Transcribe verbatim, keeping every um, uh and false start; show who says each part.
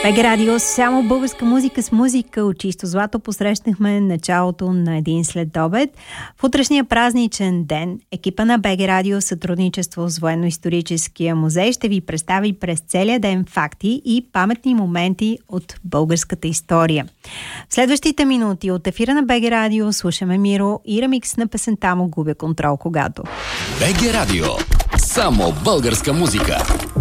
Speaker 1: БГ Радио, само българска музика с музика от чисто злато. Посрещнахме началото на един следобед. В утрешния празничен ден екипа на БГ Радио в сътрудничество с Военно-историческия музей ще ви представи през целия ден факти и паметни моменти от българската история. В следващите минути от ефира на БГ Радио слушаме Миро и ремикс на песента му "Губя контрол когато".
Speaker 2: БГ Радио, само българска музика.